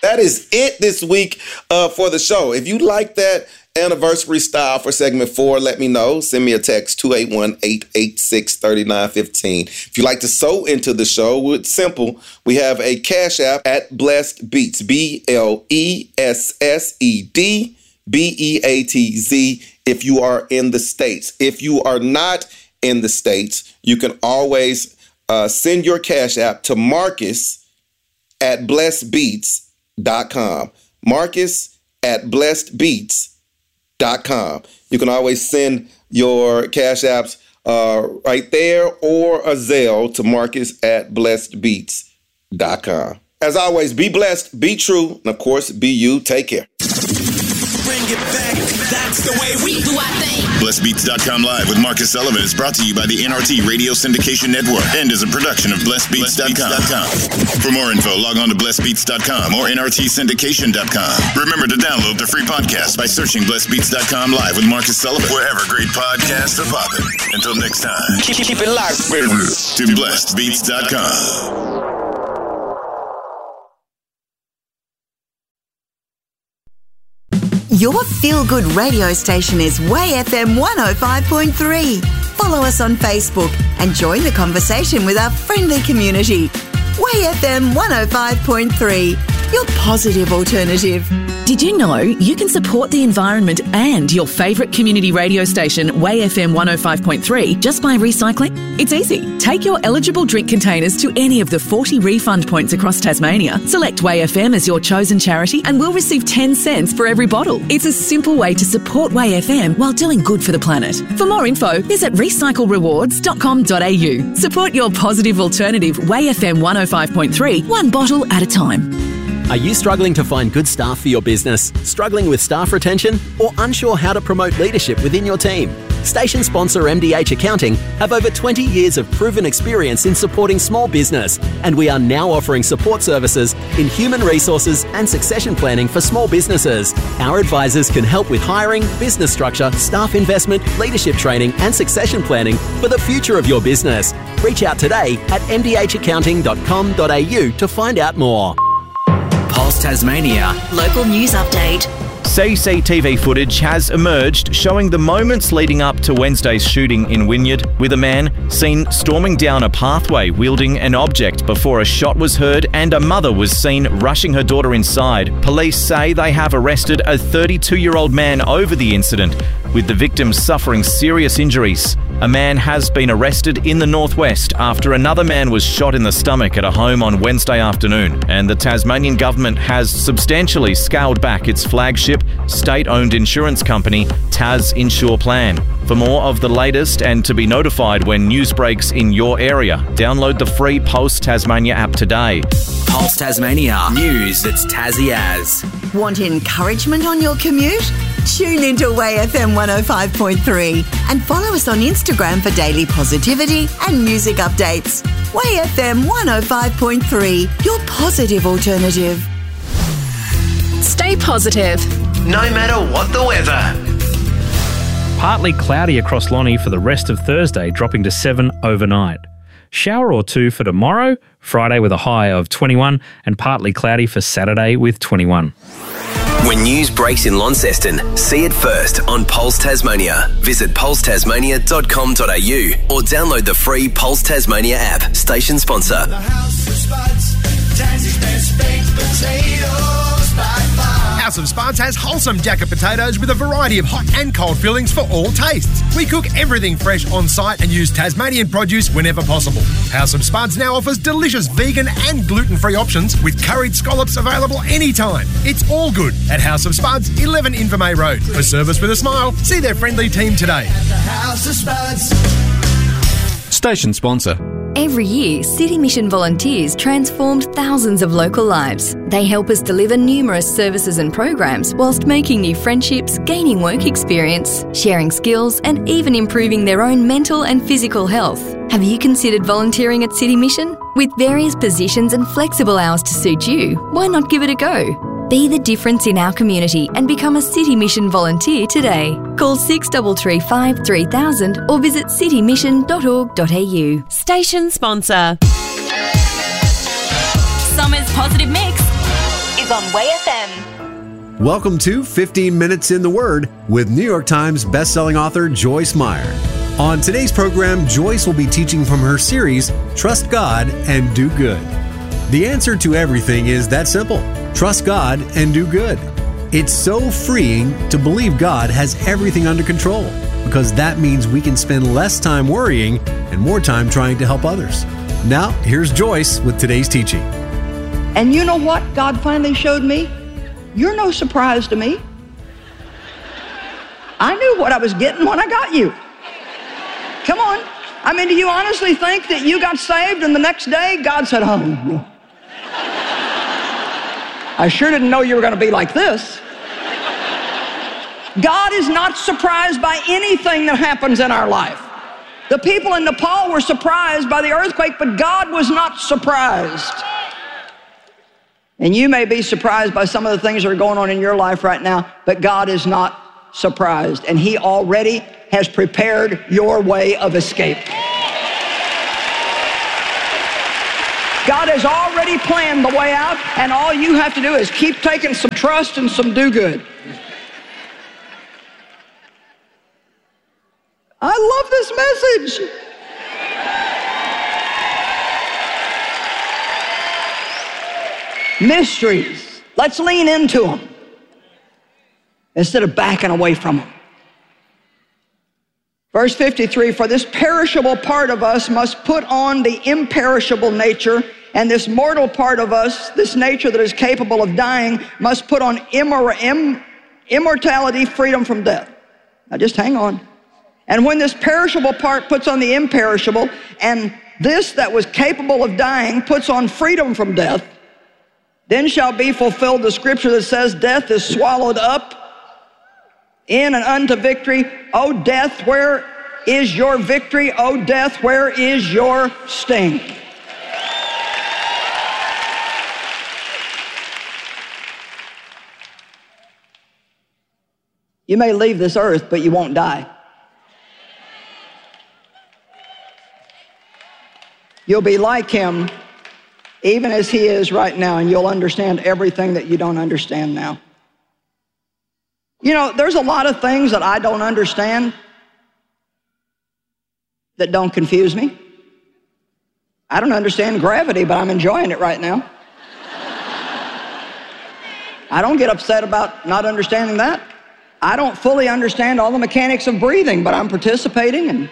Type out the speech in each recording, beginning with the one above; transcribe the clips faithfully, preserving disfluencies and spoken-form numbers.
That is it this week uh, for the show. If you like that anniversary style for segment four, let me know. Send me a text, two eight one, eight eight six, three nine one five. If you like to sew into the show, it's simple. We have a Cash App at Blessed Beats, B L E S S E D B E A T Z, if you are in the States. If you are not in the States, you can always uh, send your Cash App to Marcus at blessed beats dot com. Marcus at blessed beats dot com. You can always send your Cash Apps uh, right there, or a Zelle to Marcus at blessed beats dot com. As always, be blessed, be true, and of course, be you. Take care. Bring it back. That's the way we do our thing. blessed beats dot com Live with Marcus Sullivan is brought to you by the N R T Radio Syndication Network and is a production of blessed beats dot com. For more info, log on to blessed beats dot com or N R T syndication dot com. Remember to download the free podcast by searching blessed beats dot com Live with Marcus Sullivan wherever great podcasts are popping. Until next time, Keep, keep it locked, baby. to blessed beats dot com. Your feel-good radio station is Way F M one oh five point three. Follow us on Facebook and join the conversation with our friendly community. Way F M one oh five point three, your positive alternative. Did you know you can support the environment and your favourite community radio station, Way F M one oh five point three, just by recycling? It's easy. Take your eligible drink containers to any of the forty refund points across Tasmania, select Way F M as your chosen charity, and we'll receive ten cents for every bottle. It's a simple way to support Way F M while doing good for the planet. For more info, visit recycle rewards dot com dot a u. Support your positive alternative, Way F M one oh five point three, one bottle at a time. Are you struggling to find good staff for your business? Struggling with staff retention? Or unsure how to promote leadership within your team? Station sponsor M D H Accounting have over twenty years of proven experience in supporting small business, and we are now offering support services in human resources and succession planning for small businesses. Our advisors can help with hiring, business structure, staff investment, leadership training and succession planning for the future of your business. Reach out today at m d h accounting dot com dot a u to find out more. Pulse Tasmania. Local news update. C C T V footage has emerged showing the moments leading up to Wednesday's shooting in Wynyard, with a man seen storming down a pathway wielding an object before a shot was heard and a mother was seen rushing her daughter inside. Police say they have arrested a thirty-two-year-old man over the incident, with the victim suffering serious injuries. A man has been arrested in the northwest after another man was shot in the stomach at a home on Wednesday afternoon, and the Tasmanian government has substantially scaled back its flagship state-owned insurance company, Tas Insure Plan. For more of the latest and to be notified when news breaks in your area, download the free Pulse Tasmania app today. Pulse Tasmania. News that's Tassie as. Want encouragement on your commute? Tune into Way F M one oh five point three and follow us on Instagram for daily positivity and music updates. Way F M one oh five point three, your positive alternative. Stay positive. No matter what the weather. Partly cloudy across Lonnie for the rest of Thursday, dropping to seven overnight. Shower or two for tomorrow, Friday with a high of twenty-one, and partly cloudy for Saturday with twenty-one. When news breaks in Launceston, see it first on Pulse Tasmania. Visit pulse tasmania dot com dot a u or download the free Pulse Tasmania app. Station sponsor. The House of Spuds, Tassie's best baked potatoes by far. House of Spuds has wholesome jacket potatoes with a variety of hot and cold fillings for all tastes. We cook everything fresh on site and use Tasmanian produce whenever possible. House of Spuds now offers delicious vegan and gluten-free options with curried scallops available anytime. It's all good at House of Spuds, eleven Invermay Road. For service with a smile, see their friendly team today. At the House of Spuds. Station sponsor. Every year, City Mission volunteers transform thousands of local lives. They help us deliver numerous services and programs whilst making new friendships, gaining work experience, sharing skills, and even improving their own mental and physical health. Have you considered volunteering at City Mission? With various positions and flexible hours to suit you, why not give it a go? Be the difference in our community and become a City Mission volunteer today. Call six three three five three thousand or visit city mission dot org dot a u. Station sponsor. Summer's Positive Mix. is on Way F M. Welcome to fifteen minutes in the Word with New York Times bestselling author Joyce Meyer. On today's program, Joyce will be teaching from her series, Trust God and Do Good. The answer to everything is that simple. Trust God and do good. It's so freeing to believe God has everything under control, because that means we can spend less time worrying and more time trying to help others. Now, here's Joyce with today's teaching. And you know what God finally showed me? You're no surprise to me. I knew what I was getting when I got you. Come on. I mean, do you honestly think that you got saved and the next day God said, oh, I sure didn't know you were going to be like this. God is not surprised by anything that happens in our life. The people in Nepal were surprised by the earthquake, but God was not surprised. And you may be surprised by some of the things that are going on in your life right now, but God is not surprised, and He already has prepared your way of escape. God has already planned the way out, and all you have to do is keep taking some trust and some do good. I love this message. Mysteries. Let's lean into them instead of backing away from them. Verse fifty-three, for this perishable part of us must put on the imperishable nature, and this mortal part of us, this nature that is capable of dying, must put on immor- im- immortality, freedom from death. Now just hang on. And when this perishable part puts on the imperishable, and this that was capable of dying puts on freedom from death, then shall be fulfilled the scripture that says, death is swallowed up in and unto victory. O death, where is your victory? O death, where is your sting? You may leave this earth, but you won't die. You'll be like Him, even as He is right now, and you'll understand everything that you don't understand now. You know, there's a lot of things that I don't understand that don't confuse me. I don't understand gravity, but I'm enjoying it right now. I don't get upset about not understanding that. I don't fully understand all the mechanics of breathing, but I'm participating and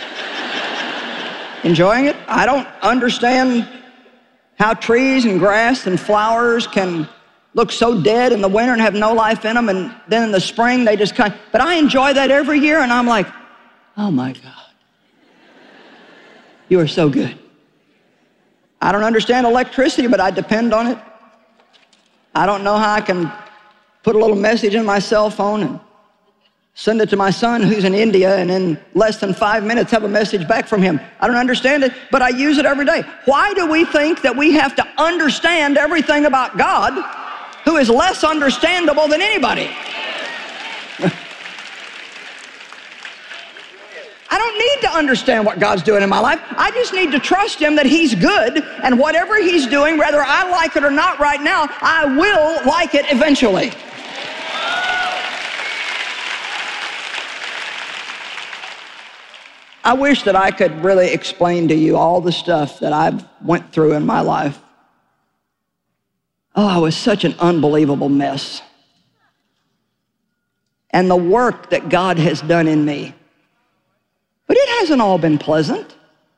enjoying it. I don't understand how trees and grass and flowers can look so dead in the winter and have no life in them, and then in the spring they just kind of, but I enjoy that every year, and I'm like, oh my God, you are so good. I don't understand electricity, but I depend on it. I don't know how I can put a little message in my cell phone and send it to my son who's in India, and in less than five minutes have a message back from him. I don't understand it, but I use it every day. Why do we think that we have to understand everything about God, who is less understandable than anybody? I don't need to understand what God's doing in my life. I just need to trust Him that He's good, and whatever He's doing, whether I like it or not right now, I will like it eventually. I wish that I could really explain to you all the stuff that I've went through in my life. Oh, I was such an unbelievable mess. And the work that God has done in me. But it hasn't all been pleasant.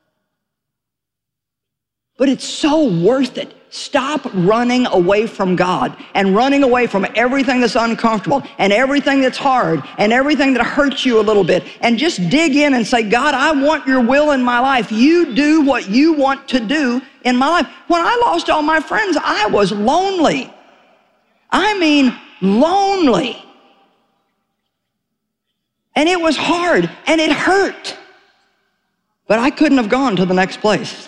But it's so worth it. Stop running away from God and running away from everything that's uncomfortable and everything that's hard and everything that hurts you a little bit, and just dig in and say, God, I want your will in my life. You do what you want to do in my life. When I lost all my friends, I was lonely. I mean, lonely. And it was hard and it hurt. But I couldn't have gone to the next place.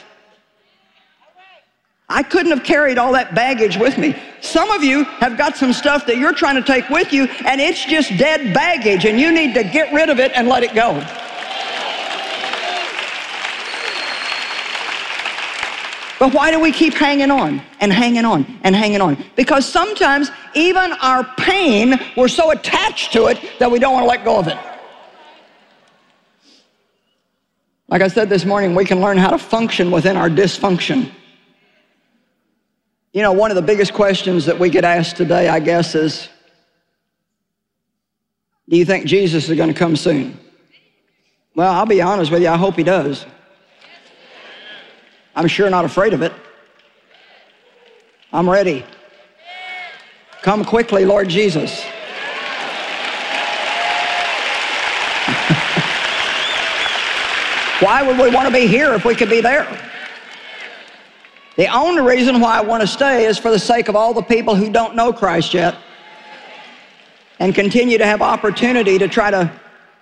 I couldn't have carried all that baggage with me. Some of you have got some stuff that you're trying to take with you, and it's just dead baggage, and you need to get rid of it and let it go. But why do we keep hanging on and hanging on and hanging on? Because sometimes even our pain, we're so attached to it that we don't want to let go of it. Like I said this morning, we can learn how to function within our dysfunction. You know, one of the biggest questions that we get asked today, I guess, is, do you think Jesus is going to come soon? Well, I'll be honest with you, I hope he does. I'm sure not afraid of it. I'm ready. Come quickly, Lord Jesus. Why would we want to be here if we could be there? The only reason why I want to stay is for the sake of all the people who don't know Christ yet and continue to have opportunity to try to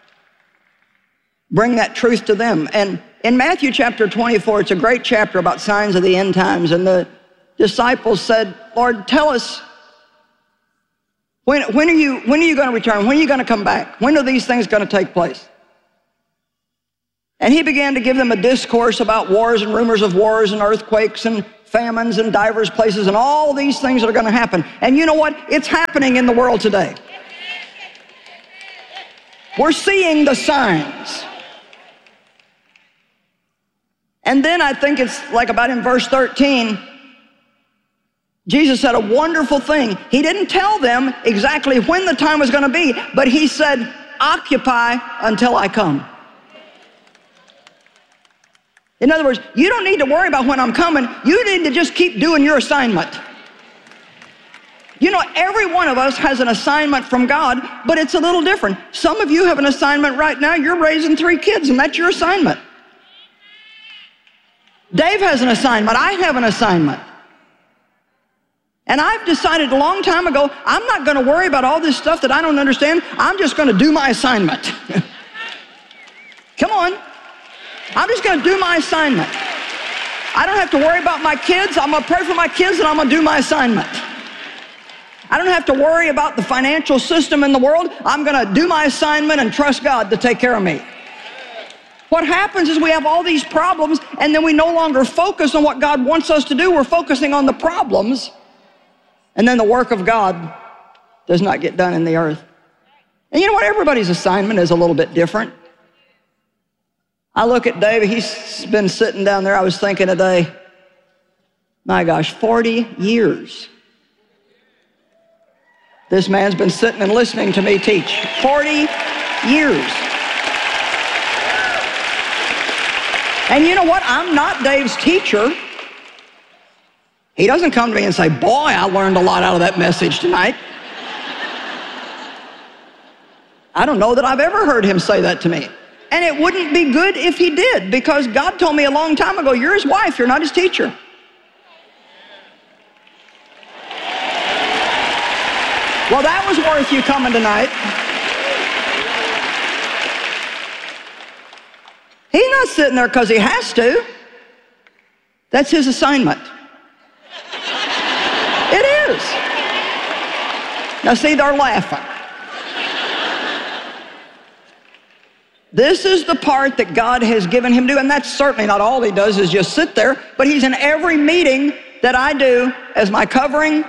bring that truth to them. And in Matthew chapter twenty-four, it's a great chapter about signs of the end times. And the disciples said, Lord, tell us, when, when are you, when are you going to return? When are you going to come back? When are these things going to take place? And he began to give them a discourse about wars and rumors of wars and earthquakes and famines and divers places and all these things that are going to happen. And you know what? It's happening in the world today. We're seeing the signs. And then I think it's like about in verse thirteen, Jesus said a wonderful thing. He didn't tell them exactly when the time was going to be, but he said, occupy until I come. In other words, you don't need to worry about when I'm coming. You need to just keep doing your assignment. You know, every one of us has an assignment from God, but it's a little different. Some of you have an assignment right now. You're raising three kids, and that's your assignment. Dave has an assignment. I have an assignment. And I've decided a long time ago, I'm not going to worry about all this stuff that I don't understand. I'm just going to do my assignment. Come on. I'm just going to do my assignment. I don't have to worry about my kids. I'm going to pray for my kids, and I'm going to do my assignment. I don't have to worry about the financial system in the world. I'm going to do my assignment and trust God to take care of me. What happens is we have all these problems, and then we no longer focus on what God wants us to do. We're focusing on the problems, and then the work of God does not get done in the earth. And you know what? Everybody's assignment is a little bit different. I look at David. He's been sitting down there. I was thinking today, my gosh, forty years. This man's been sitting and listening to me teach. forty years. And you know what? I'm not Dave's teacher. He doesn't come to me and say, boy, I learned a lot out of that message tonight. I don't know that I've ever heard him say that to me. And it wouldn't be good if he did, because God told me a long time ago, you're his wife, you're not his teacher. Well, that was worth you coming tonight. He's not sitting there because he has to. That's his assignment. It is. Now see, they're laughing. This is the part that God has given him to do, and that's certainly not all he does is just sit there, but he's in every meeting that I do as my covering.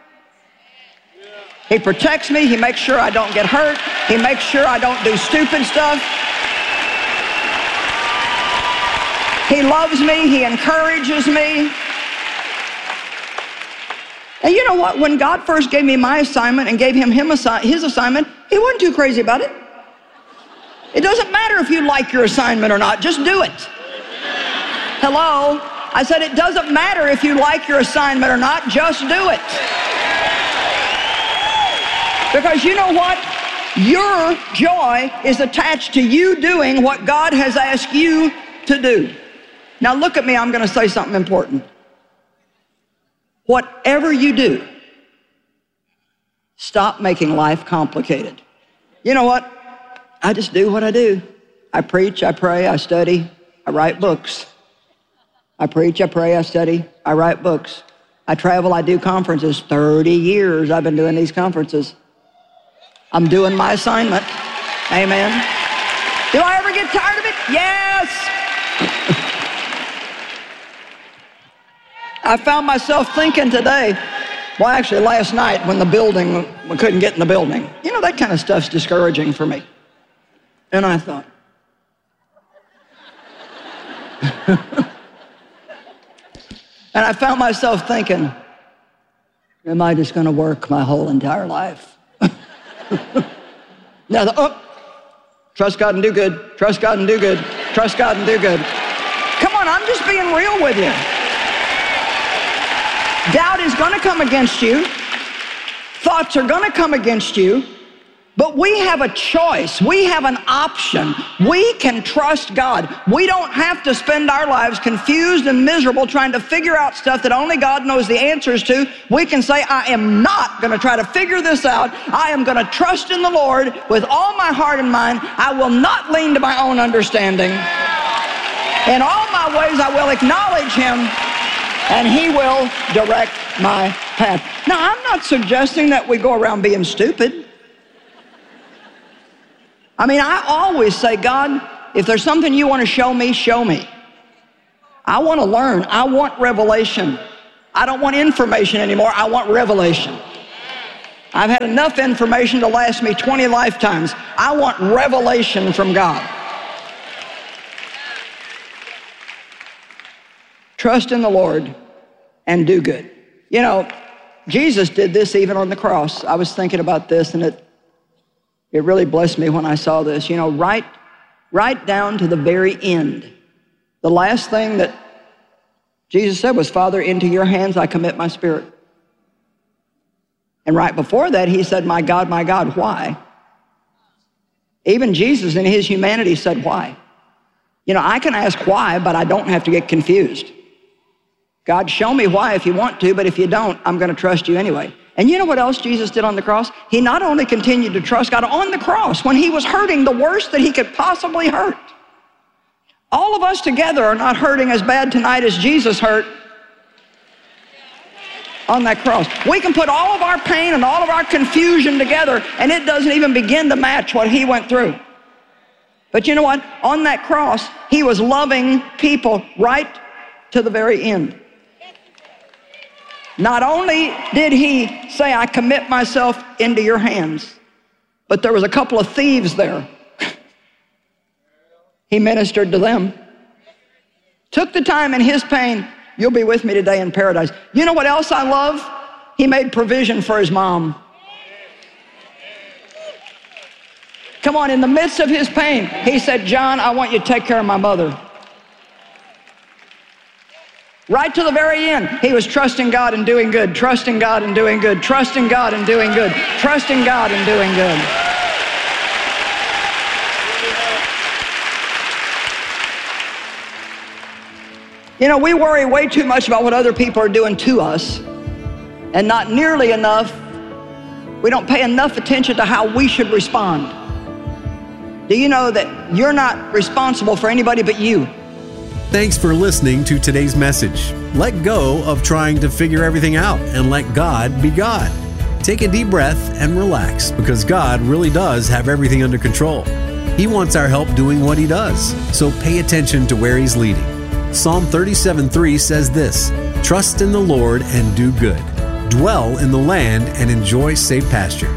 He protects me. He makes sure I don't get hurt. He makes sure I don't do stupid stuff. He loves me. He encourages me. And you know what? When God first gave me my assignment and gave him, him assi- his assignment, he wasn't too crazy about it. It doesn't matter if you like your assignment or not. Just do it. Hello? I said it doesn't matter if you like your assignment or not. Just do it. Because you know what? Your joy is attached to you doing what God has asked you to do. Now look at me, I'm going to say something important. Whatever you do, stop making life complicated. You know what? I just do what I do. I preach, I pray, I study, I write books. I preach, I pray, I study, I write books. I travel, I do conferences. thirty years I've been doing these conferences. I'm doing my assignment. Amen. Do I ever get tired of it? Yes. I found myself thinking today, well, actually last night when the building, we couldn't get in the building. You know, that kind of stuff's discouraging for me. And I thought, and I found myself thinking, am I just going to work my whole entire life? Now, the, oh, trust God and do good. Trust God and do good. Trust God and do good. Come on, I'm just being real with you. Doubt is going to come against you. Thoughts are going to come against you. But we have a choice. We have an option. We can trust God. We don't have to spend our lives confused and miserable trying to figure out stuff that only God knows the answers to. We can say, I am not going to try to figure this out. I am going to trust in the Lord with all my heart and mind. I will not lean to my own understanding. In all my ways, I will acknowledge Him, and He will direct my path. Now, I'm not suggesting that we go around being stupid. I mean, I always say, God, if there's something you want to show me, show me. I want to learn. I want revelation. I don't want information anymore. I want revelation. I've had enough information to last me twenty lifetimes. I want revelation from God. Trust in the Lord and do good. You know, Jesus did this even on the cross. I was thinking about this, and it It really blessed me when I saw this. You know, right, right down to the very end, the last thing that Jesus said was, Father, into your hands I commit my spirit. And right before that, he said, my God, my God, why? Even Jesus in his humanity said, why? You know, I can ask why, but I don't have to get confused. God, show me why if you want to, but if you don't, I'm going to trust you anyway. And you know what else Jesus did on the cross? He not only continued to trust God on the cross when he was hurting the worst that he could possibly hurt. All of us together are not hurting as bad tonight as Jesus hurt on that cross. We can put all of our pain and all of our confusion together, and it doesn't even begin to match what he went through. But you know what? On that cross, he was loving people right to the very end. Not only did he say, I commit myself into your hands, but there was a couple of thieves there. He ministered to them. Took the time in his pain. You'll be with me today in paradise. You know what else I love? He made provision for his mom. Come on, in the midst of his pain, he said, John, I want you to take care of my mother. Right to the very end, he was trusting God and doing good, trusting God and doing good, trusting God and doing good, trusting God and doing good. You know, we worry way too much about what other people are doing to us, and not nearly enough, we don't pay enough attention to how we should respond. Do you know that you're not responsible for anybody but you? Thanks for listening to today's message. Let go of trying to figure everything out and let God be God. Take a deep breath and relax, because God really does have everything under control. He wants our help doing what He does, so pay attention to where He's leading. Psalm thirty-seven three says this, trust in the Lord and do good. Dwell in the land and enjoy safe pasture.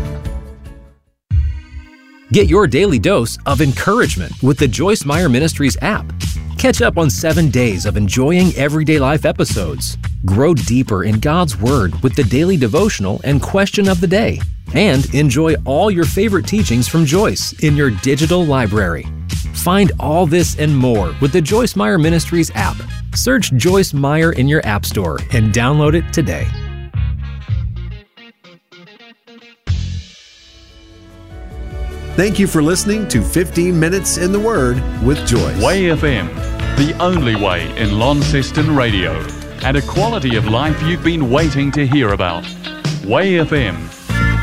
Get your daily dose of encouragement with the Joyce Meyer Ministries app. Catch up on seven days of enjoying everyday life episodes. Grow deeper in God's Word with the daily devotional and question of the day. And enjoy all your favorite teachings from Joyce in your digital library. Find all this and more with the Joyce Meyer Ministries app. Search Joyce Meyer in your app store and download it today. Thank you for listening to fifteen minutes in the Word with Joyce. Way F M, the only way in Launceston radio, and a quality of life you've been waiting to hear about. Way F M.